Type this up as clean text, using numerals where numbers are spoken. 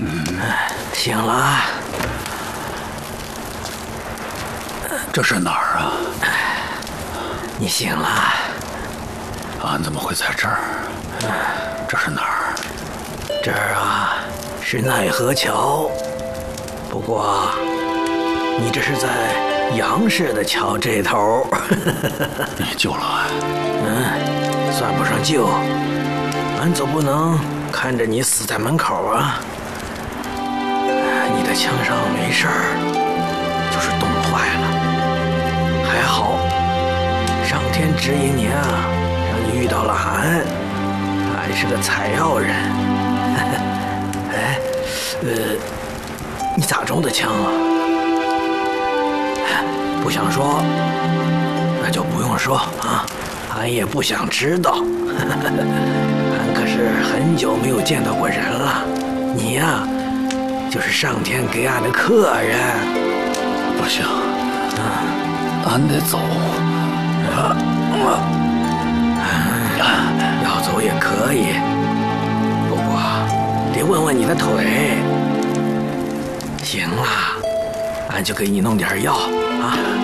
醒了。 这是哪儿啊？ 你醒了。 俺怎么会在这儿？这是哪儿？ 这儿啊，是奈何桥。不过，你这是在杨氏的桥这头。 你救了俺？ 算不上救，俺总不能看着你死在门口啊。你的枪上没事儿，就是冻坏了。还好，上天指引你啊，让你遇到了俺。俺是个采药人。哎，你咋中的枪啊？不想说，那就不用说啊。俺也不想知道。俺可是很久没有见到过人了。你呀，就是上天给俺的客人。 不行，俺得走。 要走也可以，不过得问问你的腿。行了，俺就给你弄点药啊。